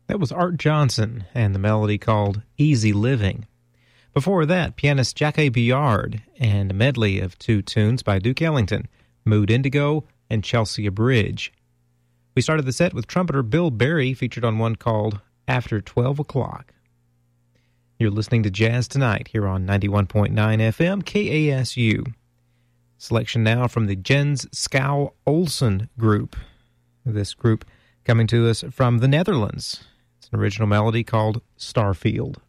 That was Art Johnson and the melody called Easy Living. Before that, pianist Jacques Billard and a medley of two tunes by Duke Ellington, Mood Indigo and Chelsea Bridge. We started the set with trumpeter Bill Berry, featured on one called After 12 O'Clock. You're listening to Jazz Tonight here on 91.9 FM KASU. Selection now from the Jens Schouw Olsen Group. This group coming to us from the Netherlands. It's an original melody called Starfield.